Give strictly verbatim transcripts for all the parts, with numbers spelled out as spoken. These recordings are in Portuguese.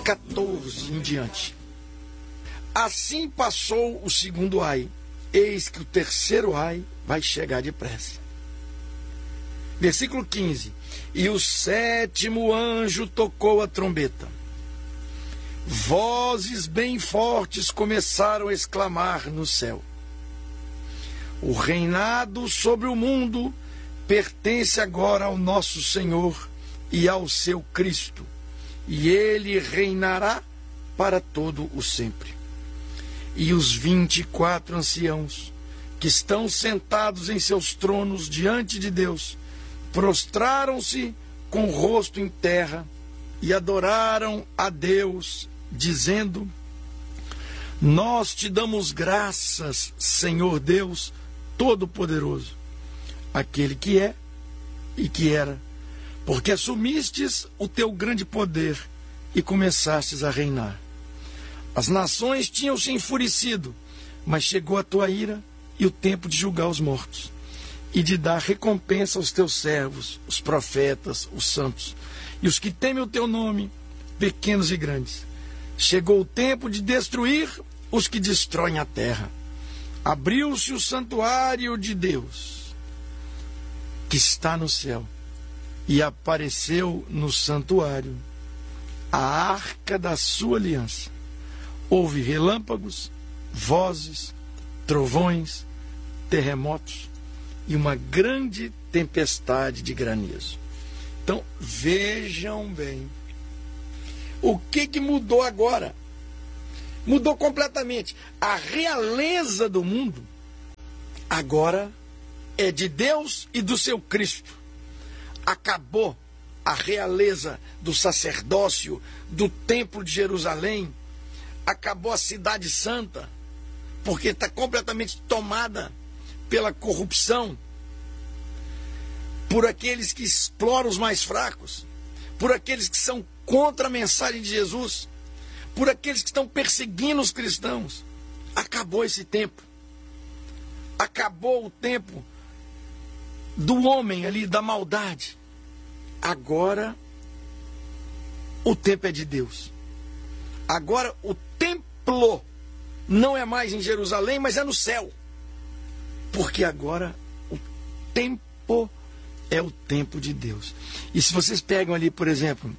catorze em diante. Assim passou o segundo ai, eis que o terceiro ai vai chegar depressa. Versículo quinze. E o sétimo anjo tocou a trombeta. Vozes bem fortes começaram a exclamar no céu: o reinado sobre o mundo pertence agora ao nosso Senhor e ao seu Cristo, e ele reinará para todo o sempre. E os vinte e quatro anciãos, que estão sentados em seus tronos diante de Deus, prostraram-se com o rosto em terra e adoraram a Deus, dizendo: nós te damos graças, Senhor Deus Todo-Poderoso, aquele que é e que era, porque assumistes o teu grande poder e começastes a reinar. As nações tinham se enfurecido, mas chegou a tua ira e o tempo de julgar os mortos e de dar recompensa aos teus servos, os profetas, os santos, e os que temem o teu nome, pequenos e grandes. Chegou o tempo de destruir os que destroem a terra. Abriu-se o santuário de Deus, que está no céu, e apareceu no santuário a arca da sua aliança. Houve relâmpagos, vozes, trovões, terremotos e uma grande tempestade de granizo. Então, vejam bem. O que, que mudou agora? Mudou completamente. A realeza do mundo agora é de Deus e do seu Cristo. Acabou a realeza do sacerdócio, do templo de Jerusalém. Acabou a cidade santa, porque está completamente tomada pela corrupção, por aqueles que exploram os mais fracos, por aqueles que são contra a mensagem de Jesus, por aqueles que estão perseguindo os cristãos. Acabou esse tempo. Acabou o tempo do homem ali, da maldade. Agora o tempo é de Deus. Agora o templo não é mais em Jerusalém, mas é no céu. Porque agora o tempo é o tempo de Deus. E se vocês pegam ali, por exemplo,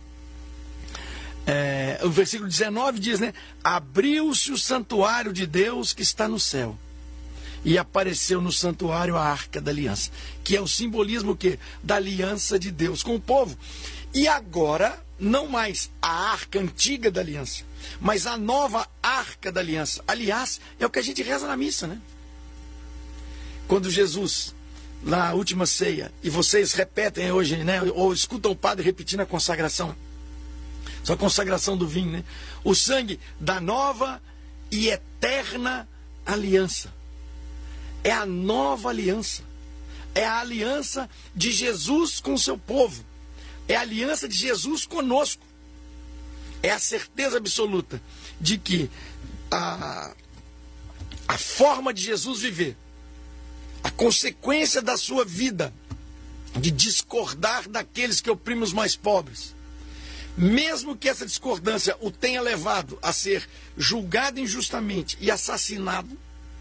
é, o versículo dezenove diz, né? Abriu-se o santuário de Deus que está no céu. E apareceu no santuário a arca da aliança, que é o simbolismo o quê? Da aliança de Deus com o povo. E agora, não mais a arca antiga da aliança, mas a nova arca da aliança. Aliás, é o que a gente reza na missa, né? Quando Jesus, na última ceia, e vocês repetem hoje, né? Ou escutam o padre repetindo a consagração. Só a consagração do vinho, né? O sangue da nova e eterna aliança. É a nova aliança. É a aliança de Jesus com o seu povo. É a aliança de Jesus conosco. É a certeza absoluta de que a, a forma de Jesus viver, a consequência da sua vida, de discordar daqueles que oprimem os mais pobres, mesmo que essa discordância o tenha levado a ser julgado injustamente e assassinado,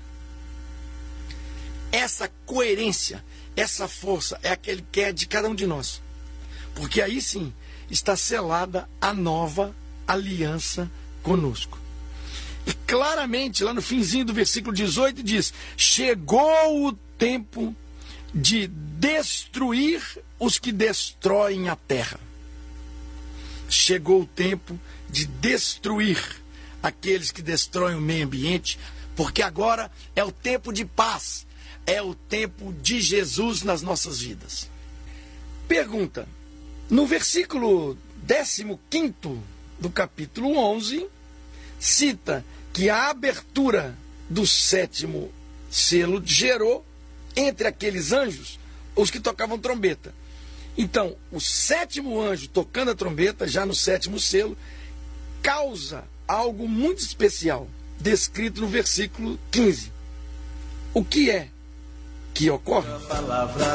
essa coerência, essa força é aquele que é de cada um de nós. Porque aí sim está selada a nova aliança conosco. E claramente, lá no finzinho do versículo dezoito diz: chegou o tempo de destruir os que destroem a terra. Chegou o tempo de destruir aqueles que destroem o meio ambiente, porque agora é o tempo de paz, é o tempo de Jesus nas nossas vidas. Pergunta: no versículo décimo quinto do capítulo onze, cita que a abertura do sétimo selo gerou entre aqueles anjos os que tocavam trombeta. Então, o sétimo anjo tocando a trombeta, já no sétimo selo, causa algo muito especial, descrito no versículo quinze. O que é que ocorre? A palavra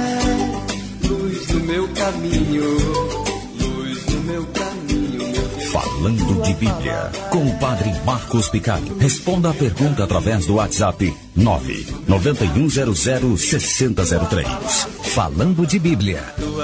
é luz no meu caminho, luz no meu caminho, meu Deus. Falando de Bíblia, com o Padre Marcos Picari. Responda a pergunta através do WhatsApp nove nove um zero zero seis zero zero três. Falando de Bíblia.